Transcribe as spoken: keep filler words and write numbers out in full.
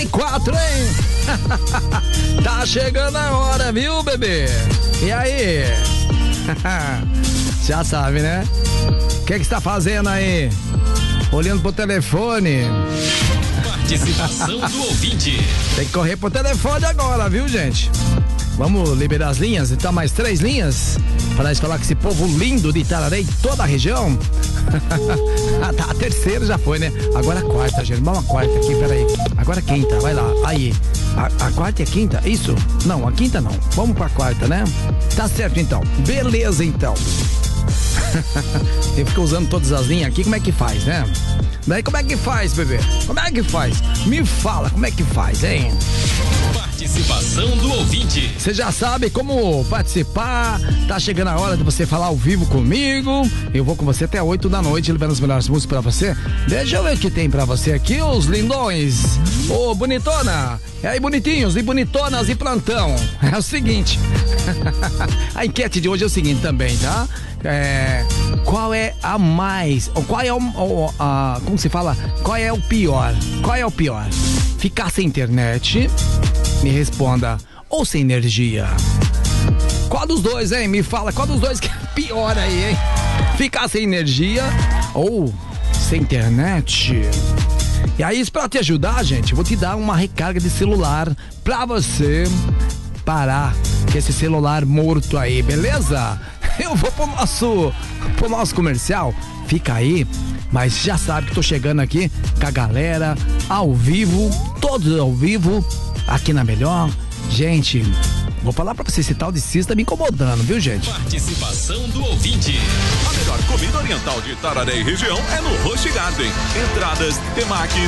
quatro, hein? Tá chegando a hora, viu, bebê? E aí? Já sabe, né? O que que você tá fazendo aí? Olhando pro telefone. Participação do ouvinte. Tem que correr pro telefone agora, viu, gente? Vamos liberar as linhas? Então, mais três linhas para nós falar com esse povo lindo de Itararé e toda a região. Ah, tá, a terceira já foi, né? Agora a quarta, gente. Vamos a quarta aqui, peraí. Agora a quinta, vai lá. Aí. A, a quarta e a quinta? Isso? Não, a quinta não. Vamos pra quarta, né? Tá certo, então. Beleza, então. Eu fico usando todas as linhas aqui, como é que faz, né? Daí como é que faz, bebê? Como é que faz? Me fala, como é que faz, hein? Participação do ouvinte. Você já sabe como participar. Tá chegando a hora de você falar ao vivo comigo. Eu vou com você até oito da noite, levando as melhores músicas pra você. Deixa eu ver o que tem pra você aqui, os lindões. Ô, bonitona. E aí, bonitinhos e bonitonas e plantão. É o seguinte. A enquete de hoje é o seguinte também, tá? É, qual é a mais, ou qual é o, o a, como se fala, qual é o pior, qual é o pior, ficar sem internet, me responda, ou sem energia? Qual dos dois, hein, me fala, qual dos dois que é pior aí, hein, ficar sem energia ou sem internet? E aí, pra te ajudar, gente, eu vou te dar uma recarga de celular pra você parar com esse celular morto aí, beleza? Eu vou pro nosso, pro nosso comercial, fica aí, mas já sabe que tô chegando aqui com a galera, ao vivo, todos ao vivo, aqui na Melhor. Gente, vou falar pra você, esse tal de Cis tá me incomodando, viu, gente? Participação do ouvinte. A melhor comida oriental de Itararé e região é no Roche Garden. Entradas, temaki,